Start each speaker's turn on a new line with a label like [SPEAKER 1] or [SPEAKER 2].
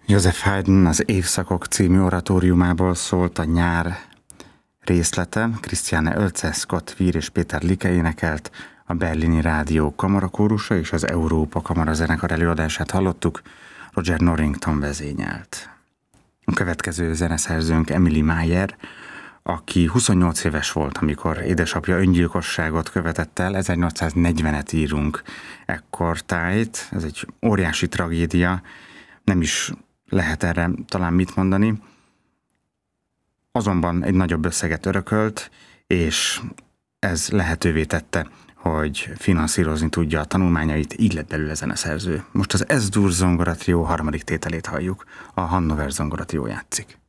[SPEAKER 1] Joseph Haydn az Évszakok című oratóriumából szólt a nyár részlete. Christiane Oelze, Scott Weir és Péter Like énekelt, a Berlini Rádió kamarakórusa és az Európa Kamarazenekar előadását hallottuk, Roger Norrington vezényelt. A következő zeneszerzőnk Emily Meyer, aki 28 éves volt, amikor édesapja öngyilkosságot követett el. 1840-et írunk ekkortájt, ez egy óriási tragédia, nem is lehet erre talán mit mondani. Azonban egy nagyobb összeget örökölt, és ez lehetővé tette, hogy finanszírozni tudja a tanulmányait, így lett belőle zeneszerző. Most az S-dur zongoratrió harmadik tételét halljuk, a Hannover zongoratrió játszik.